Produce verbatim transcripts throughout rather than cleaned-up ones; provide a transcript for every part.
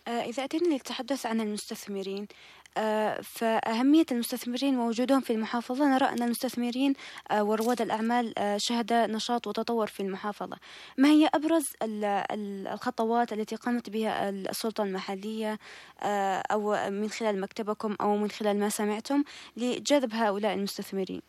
آه، إذا أتينا للتحدث عن المستثمرين، آه، فأهمية المستثمرين ووجودهم في المحافظة، نرى أن المستثمرين آه، ورواد الأعمال آه، شهد نشاط وتطور في المحافظة. ما هي أبرز ال- ال- الخطوات التي قامت بها السلطة المحلية، آه، أو من خلال مكتبكم أو من خلال ما سمعتم لجذب هؤلاء المستثمرين؟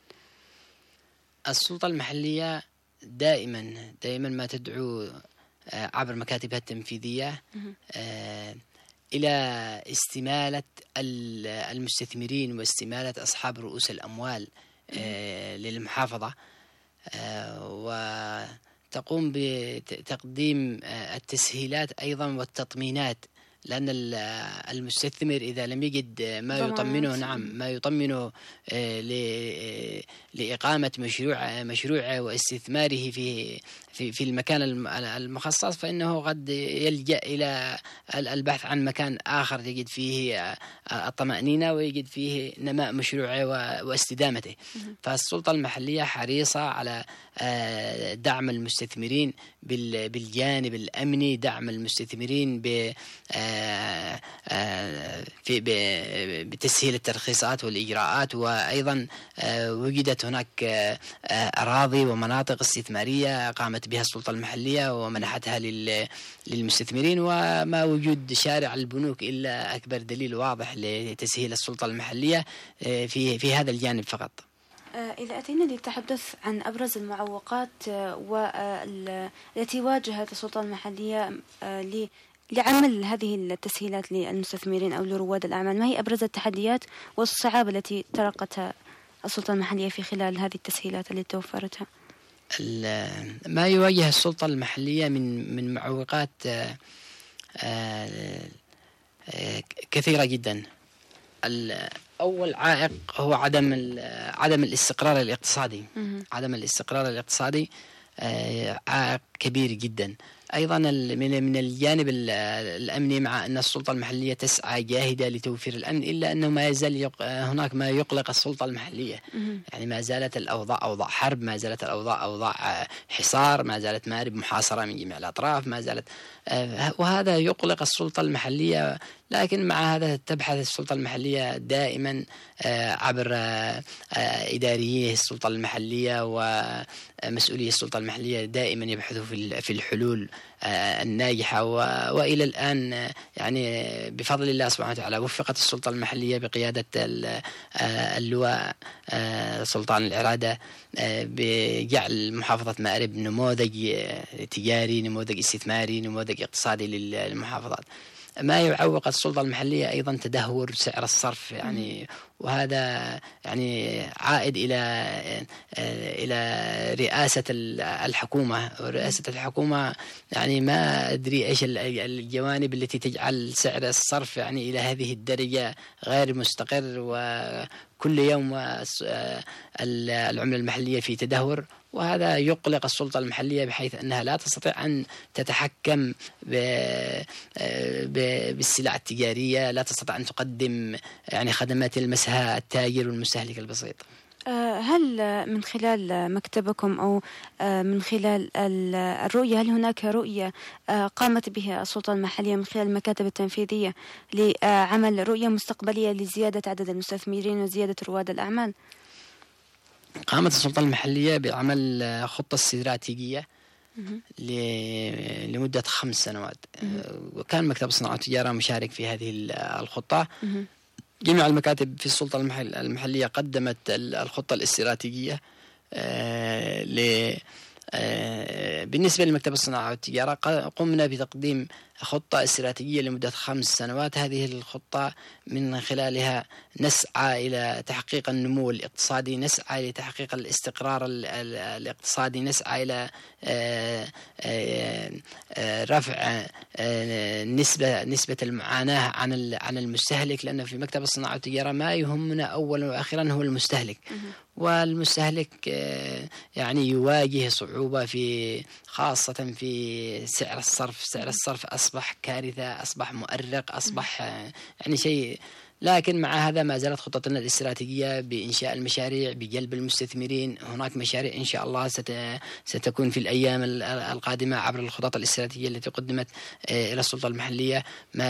السلطة المحلية دائما دائما ما تدعو آه، عبر مكاتبها التنفيذية آه، إلى استمالة ال- المستثمرين واستمالة أصحاب رؤوس الأموال آه، للمحافظة، آه، وتقوم بتقديم آه، التسهيلات أيضا والتطمينات، لأن ال- المستثمر إذا لم يجد ما ضمانات. يطمنه نعم ما يطمنه آه، ل- لإقامة مشروع مشروعه واستثماره في في في المكان الم- المخصص، فإنه قد يلجأ إلى ال- البحث عن مكان آخر يجد فيه آه، الطمأنينة ويجد فيه نماء مشروعه و- واستدامته. فالسلطة المحلية حريصة على آه، دعم المستثمرين بال- بالجانب الأمني، دعم المستثمرين ب آه، آه، في ب- بتسهيل الترخيصات والإجراءات، وأيضا آه، وجدت هناك آه، آه، أراضي ومناطق استثمارية قامت بها السلطة المحلية ومنحتها لل- للمستثمرين، وما وجود شارع البنوك إلا أكبر دليل واضح لتسهيل السلطة المحلية آه، في في هذا الجانب فقط. آه، إذا أتينا للتحدث عن أبرز المعوقات آه، وال- التي واجهت السلطة المحلية آه، ل- لعمل هذه التسهيلات للمستثمرين أو لرواد الأعمال، ما هي أبرز التحديات والصعاب التي تلقتها السلطة المحلية في خلال هذه التسهيلات التي توفرتها؟ ال- ما يواجه السلطة المحلية من من معوقات آه، آه، آه، كثيرة جدا. ال- أول عائق هو عدم ال- عدم الاستقرار الاقتصادي. مهم. عدم الاستقرار الاقتصادي آه، عائق كبير جدا. أيضا ال- من من الجانب ال- الأمني، مع أن السلطة المحلية تسعى جاهدة لتوفير الأمن، إلا أنه ما يزال يق- هناك ما يقلق السلطة المحلية. مهم. يعني ما زالت الأوضاع أوضاع حرب، ما زالت الأوضاع أوضاع آه، حصار، ما زالت مآرب محاصرة من جميع الأطراف، ما زالت آه، وهذا يقلق السلطة المحلية. لكن مع هذا تبحث السلطة المحلية دائما آه، عبر آه، آه، إداريي السلطة المحلية ومسؤولي السلطة المحلية دائما يبحثوا في في الحلول آه، الناجحة. و- وإلى الآن آه، يعني بفضل الله سبحانه وتعالى وفقت السلطة المحلية بقيادة ال- آه، اللواء آه، سلطان العرادة آه، بجعل محافظة مأرب نموذج آه، تجاري، نموذج استثماري، نموذج اقتصادي للمحافظات. ما يعوق السلطة المحلية أيضا تدهور سعر الصرف، يعني وهذا يعني عائد إلى إلى رئاسة الحكومة. ورئاسة الحكومة يعني ما أدري إيش الجوانب التي تجعل سعر الصرف يعني إلى هذه الدرجة غير مستقر، وكل يوم العملة المحلية في تدهور. وهذا يقلق السلطة المحلية بحيث أنها لا تستطيع أن تتحكم بالسلع التجارية، لا تستطيع أن تقدم يعني خدمات المسها التاجر والمستهلك البسيط. هل من خلال مكتبكم أو من خلال الرؤية، هل هناك رؤية قامت بها السلطة المحلية من خلال المكاتب التنفيذية لعمل رؤية مستقبلية لزيادة عدد المستثمرين وزيادة رواد الأعمال؟ قامت السلطة المحلية بعمل خطة استراتيجية لمدة خمس سنوات، وكان مكتب الصناعة والتجارة مشارك في هذه الخطة. جميع المكاتب في السلطة المحلية قدمت الخطة الاستراتيجية. بالنسبة لمكتب الصناعة والتجارة قمنا بتقديم خطة استراتيجية لمدة خمس سنوات. هذه الخطة من خلالها نسعى إلى تحقيق النمو الاقتصادي، نسعى لتحقيق الاستقرار الاقتصادي، نسعى إلى رفع نسبة نسبة المعاناة عن عن المستهلك، لأنه في مكتب الصناعة والتجارة ما يهمنا أولا وآخرا هو المستهلك. والمستهلك يعني يواجه صعوبة في خاصة في سعر الصرف. سعر الصرف أصبح كارثة، أصبح مؤرق، أصبح يعني شيء. لكن مع هذا ما زالت خطتنا الاستراتيجية بإنشاء المشاريع، بجلب المستثمرين. هناك مشاريع إن شاء الله ستكون في الأيام القادمة عبر الخطط الاستراتيجية التي قدمت إلى السلطة المحلية. ما